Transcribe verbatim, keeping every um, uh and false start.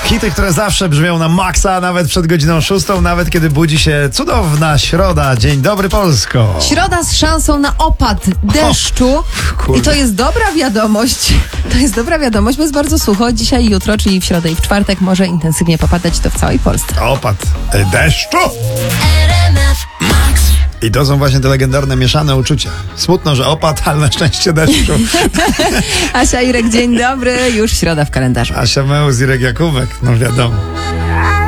Hity, które zawsze brzmią na maksa, nawet przed godziną szóstą, nawet kiedy budzi się cudowna środa. Dzień dobry, Polsko. Środa z szansą na opad deszczu. O, I to jest dobra wiadomość. To jest dobra wiadomość, bo jest bardzo sucho. Dzisiaj i jutro, czyli w środę i w czwartek może intensywnie popadać to w całej Polsce. Opad deszczu. I to są właśnie te legendarne mieszane uczucia. Smutno, że opad, ale na szczęście deszczu. Asia Irek, dzień dobry. Już środa w kalendarzu. Asia Meus, Irek Jakubek, no wiadomo.